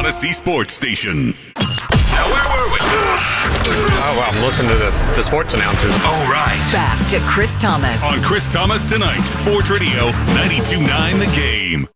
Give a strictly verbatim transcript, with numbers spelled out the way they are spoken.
Odyssey Sports Station. Now, where were we? Oh, well, I'm listening to the, the sports announcers. Oh, right. Back to Chris Thomas. On Chris Thomas Tonight, Sports Radio ninety-two point nine The Game.